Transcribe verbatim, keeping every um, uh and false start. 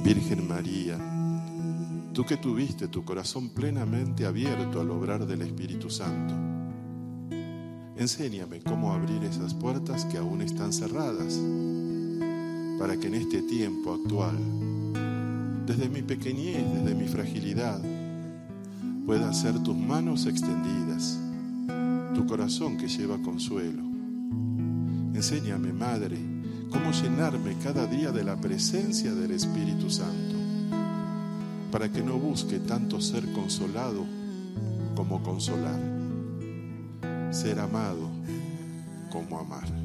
Virgen María, tú que tuviste tu corazón plenamente abierto al obrar del Espíritu Santo, enséñame cómo abrir esas puertas que aún están cerradas, para que en este tiempo actual, desde mi pequeñez, desde mi fragilidad, puedan ser tus manos extendidas, tu corazón que lleva consuelo. Enséñame, Madre, cómo llenarme cada día de la presencia del Espíritu Santo, para que no busque tanto ser consolado como consolar, ser amado como amar.